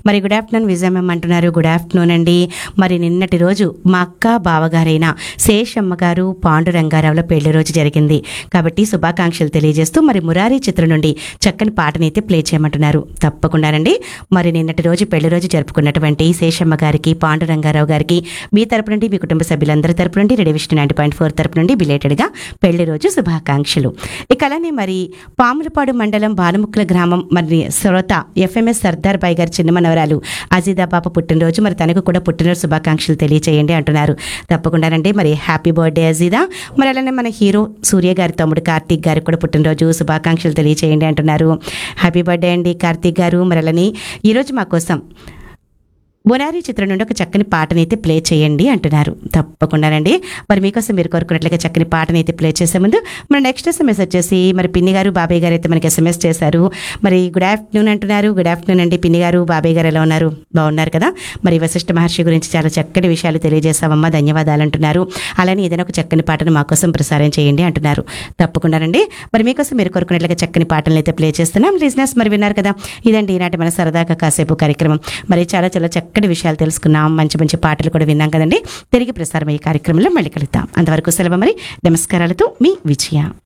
మరి good afternoon Vijayamma అంటున్నారు. Good afternoon అండి. మరి నిన్నటి రోజు మా అక్క బావగారైన శేషమ్మ గారు పాండురంగారావుల పెళ్లి రోజు జరిగింది కాబట్టి శుభాకాంక్షలు తెలియజేస్తూ మరి మురారి చిత్రం నుండి చక్కని పాటనైతే ప్లే చేయమంటున్నారు. తప్పకుండానండి. మరి నిన్నటి రోజు పెళ్లి రోజు జరుపుకున్నటువంటి శేషమ్మ గారికి, పాండురంగారావు గారికి మీ తరపు నుండి, మీ కుటుంబ సభ్యులందరి తరపు నుండి, రేడియో విషన్ 90.4 తరపు నుండి బిలేటెడ్గా పెళ్లి రోజు శుభాకాంక్షలు. ఇక అలానే మరి పాములపాడు మండలం బాలముక్కల గ్రామం మరి శ్రోత ఎఫ్ఎంఎస్ సర్దార్ బాయ్ గారి చిన్న మనవరాలు అజీదా పాప పుట్టినరోజు. మరి తనకు కూడా పుట్టినరోజు శుభాకాంక్షలు తెలియచేయండి అంటున్నారు. తప్పకుండానండి. మరి హ్యాపీ బర్త్డే అజీదా. మరి అలానే మన హీరో సూర్య గారి తమ్ముడు కార్తీక్ గారికి కూడా పుట్టినరోజు శుభాకాంక్షలు తెలియచేయండి అంటున్నారు. హ్యాపీ బర్త్డే అండి కార్తీక్ గారు. మరి అలానే ఈరోజు మా కోసం మురారి చిత్రం నుండి ఒక చక్కని పాటనైతే ప్లే చేయండి అంటున్నారు. తప్పకుండానండి. మరి మీకోసం మీరు కోరుకున్నట్లుగా చక్కని పాటనైతే ప్లే చేసే ముందు మరి నెక్స్ట్ ఎస్ఎంఎస్ వచ్చేసి మరి పిన్ని గారు, బాబాయ్ గారు అయితే మనకి ఎస్ఎంఎస్ చేశారు. మరి గుడ్ ఆఫ్టర్నూన్ అంటున్నారు. గుడ్ ఆఫ్టర్నూన్ అండి పిన్ని గారు, బాబాయ్ గారు ఎలా ఉన్నారు? బాగున్నారు కదా. మరి వశిష్ఠ మహర్షి గురించి చాలా చక్కటి విషయాలు తెలియజేశామమ్మా, ధన్యవాదాలు అంటున్నారు. అలానే ఏదైనా ఒక చక్కని పాటను మా కోసం ప్రసారం చేయండి అంటున్నారు. తప్పకుండానండి. మరి మీకోసం మీరు కోరుకున్నట్లుగా చక్కని పాటలు అయితే ప్లే చేస్తున్నాం. లిజనర్స్ మరి విన్నారు కదా, ఇదండి ఈనాటి మన సరదాగా కాసేపు కార్యక్రమం. మరి చాలా చాలా చక్కటి విషయాలు తెలుసుకున్నాం, మంచి మంచి పాటలు కూడా విన్నాం కదండి. తిరిగి ప్రసారం అయ్యే కార్యక్రమంలో మళ్ళీ కలుద్దాం. అంతవరకు సెలవు. మరి నమస్కారాలతో మీ విజయ.